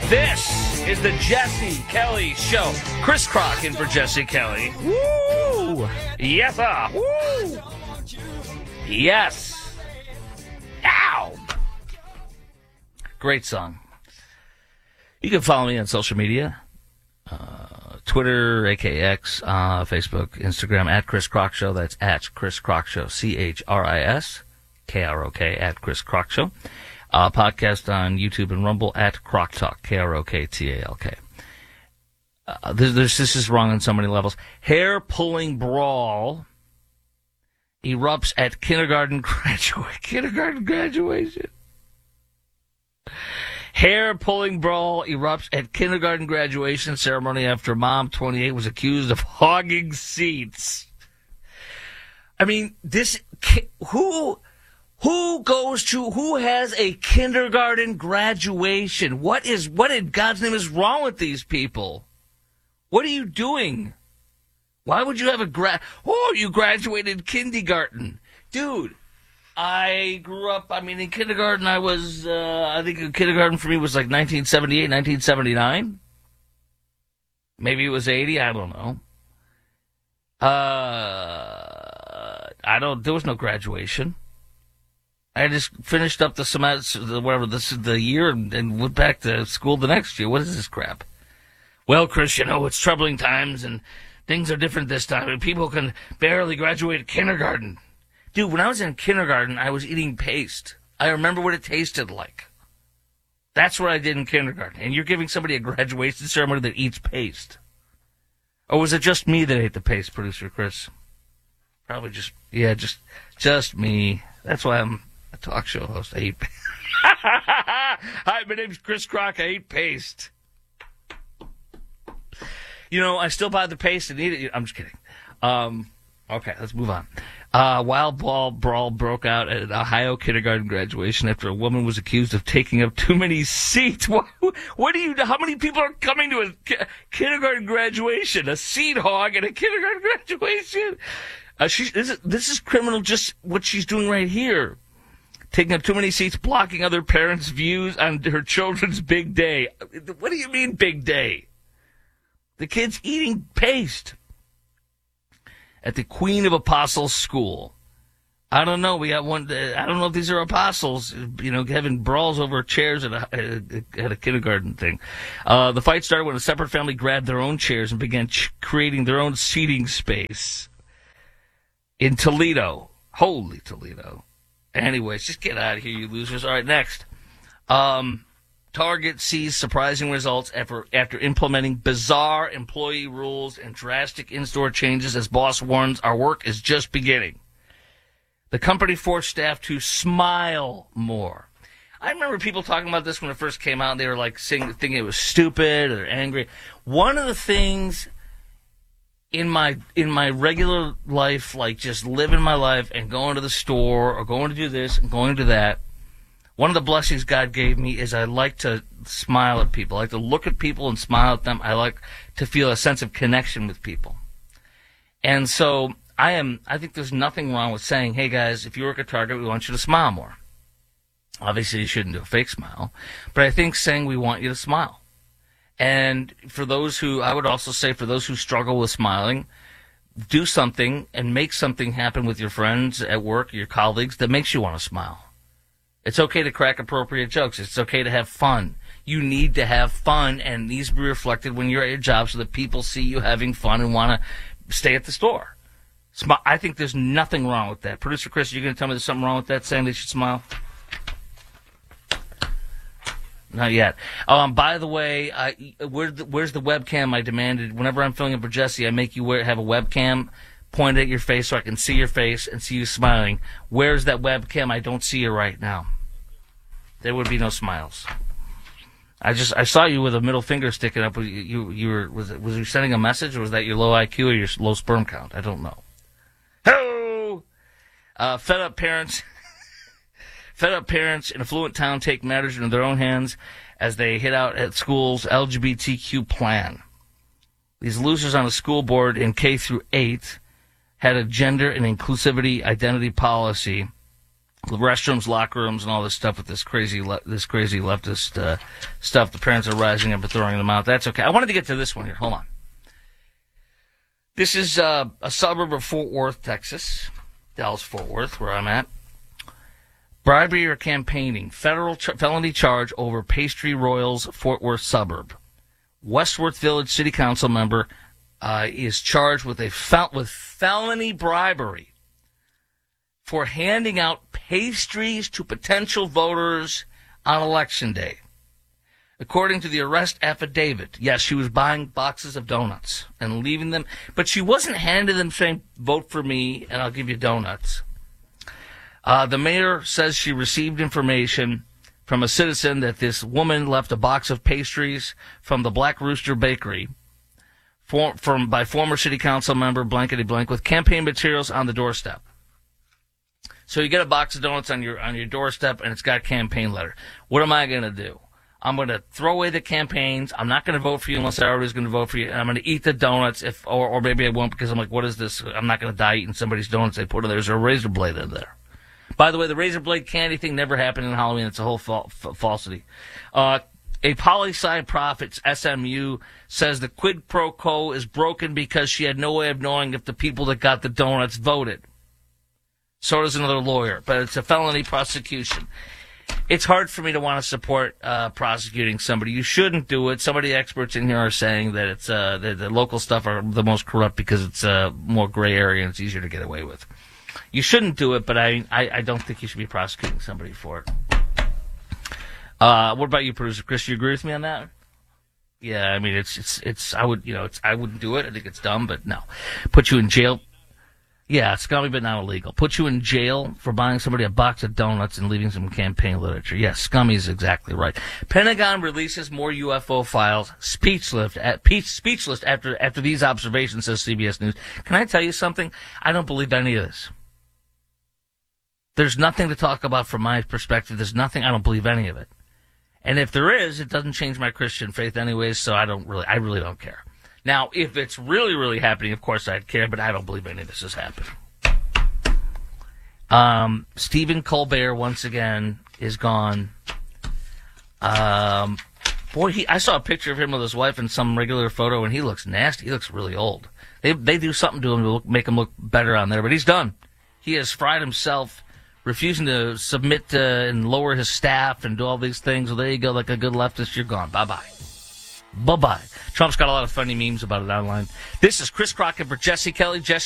This is the Jesse Kelly Show. Chris Crock in for Jesse Kelly. Woo! Yes, sir. Woo! Yes. Ow! Great song. You can follow me on social media. Twitter, AKX, Facebook, Instagram, at Chris Crock Show. That's at Chris Crock Show, CHRISKROK, at Chris Crock Show. Podcast on YouTube and Rumble, at Crock Talk, KROKTALK. This is wrong on so many levels. Hair-pulling brawl erupts at kindergarten graduation. Hair-pulling brawl erupts at kindergarten graduation ceremony after mom, 28, was accused of hogging seats. I mean, who has a kindergarten graduation? What in God's name is wrong with these people? What are you doing? Why would you have you graduated kindergarten? Dude, I grew up, in kindergarten I was, I think kindergarten for me was like 1978, 1979. Maybe it was 80, I don't know. There was no graduation. I just finished up the semester, the year, and went back to school the next year. What is this crap? Well, Chris, it's troubling times, and things are different this time, and people can barely graduate kindergarten. Dude, when I was in kindergarten, I was eating paste. I remember what it tasted like. That's what I did in kindergarten. And you're giving somebody a graduation ceremony that eats paste. Or was it just me that ate the paste, Producer Chris? Probably just me. That's why I'm a talk show host. I eat paste. Hi, my name's Chris Crock. I eat paste. I still buy the paste and eat it. I'm just kidding. Okay, let's move on. Wild brawl broke out at an Ohio kindergarten graduation after a woman was accused of taking up too many seats. How many people are coming to a kindergarten graduation? A seat hog at a kindergarten graduation? This is criminal, just what she's doing right here. Taking up too many seats, blocking other parents' views on her children's big day. What do you mean, big day? The kid's eating paste at the Queen of Apostles School. I don't know. We got one. I don't know if these are apostles, having brawls over chairs at a kindergarten thing. The fight started when a separate family grabbed their own chairs and began creating their own seating space in Toledo. Holy Toledo. Anyways, just get out of here, you losers. All right, next. Target sees surprising results after implementing bizarre employee rules and drastic in-store changes as boss warns our work is just beginning. The company forced staff to smile more. I remember people talking about this when it first came out, and they were thinking it was stupid or angry. One of the things in my regular life, just living my life and going to the store or going to do this and going to that, one of the blessings God gave me is I like to smile at people. I like to look at people and smile at them. I like to feel a sense of connection with people. And so I think there's nothing wrong with saying, hey guys, if you work at Target, we want you to smile more. Obviously you shouldn't do a fake smile, but I think saying we want you to smile. And I would also say for those who struggle with smiling, do something and make something happen with your friends at work, your colleagues, that makes you want to smile. It's okay to crack appropriate jokes. It's okay to have fun. You need to have fun, and these be reflected when you're at your job so that people see you having fun and want to stay at the store. I think there's nothing wrong with that. Producer Chris, are you going to tell me there's something wrong with that, saying they should smile? Not yet. By the way, where's the webcam I demanded? Whenever I'm filling in for Jesse, I make you have a webcam pointed at your face so I can see your face and see you smiling. Where's that webcam? I don't see you right now. There would be no smiles. I saw you with a middle finger sticking up. Was you sending a message, or was that your low IQ or your low sperm count? I don't know. Ho! Fed up parents in affluent town take matters into their own hands as they hit out at school's LGBTQ plan. These losers on a school board in K through 8 had a gender and inclusivity identity policy the restrooms, locker rooms, and all this stuff with this crazy leftist stuff. The parents are rising up and throwing them out. That's okay. I wanted to get to this one here. Hold on. This is a suburb of Fort Worth, Texas. Dallas-Fort Worth, where I'm at. Bribery or campaigning. Federal felony charge over Pastry Royals, Fort Worth suburb. Westworth Village City Council member is charged with felony bribery for handing out pastries to potential voters on Election Day. According to the arrest affidavit, yes, she was buying boxes of donuts and leaving them, but she wasn't handing them saying, vote for me and I'll give you donuts. The mayor says she received information from a citizen that this woman left a box of pastries from the Black Rooster Bakery by former city council member blankety blank with campaign materials on the doorstep. So you get a box of donuts on your doorstep and it's got a campaign letter. What am I going to do? I'm going to throw away the campaigns. I'm not going to vote for you unless I already was going to vote for you. And I'm going to eat the donuts or maybe I won't because I'm like, what is this? I'm not going to die eating somebody's donuts they put in there. There's a razor blade in there. By the way, the razor blade candy thing never happened in Halloween. It's a whole falsity. A poli-sci profits, SMU, says the quid pro quo is broken because she had no way of knowing if the people that got the donuts voted. So does another lawyer, but it's a felony prosecution. It's hard for me to want to support prosecuting somebody. You shouldn't do it. Some of the experts in here are saying that it's the local stuff are the most corrupt because it's a more gray area and it's easier to get away with. You shouldn't do it, but I don't think you should be prosecuting somebody for it. What about you, producer Chris? You agree with me on that? Yeah, I mean I wouldn't do it. I think it's dumb, but no. Put you in jail. Yeah, scummy but not illegal. Put you in jail for buying somebody a box of donuts and leaving some campaign literature. Yes, scummy is exactly right. Pentagon releases more UFO files. Speechless after these observations, says CBS News. Can I tell you something? I don't believe any of this. There's nothing to talk about from my perspective. There's nothing. I don't believe any of it. And if there is, it doesn't change my Christian faith anyways, so I really don't care. Now, if it's really, really happening, of course I'd care, but I don't believe any of this is happening. Stephen Colbert, once again, is gone. I saw a picture of him with his wife in some regular photo, and he looks nasty. He looks really old. They do something to him to make him look better on there, but he's done. He has fried himself, refusing to submit and lower his staff and do all these things. Well, there you go, like a good leftist, you're gone. Bye-bye. Bye-bye. Trump's got a lot of funny memes about it online. This is Chris Crockett for Jesse Kelly. Jesse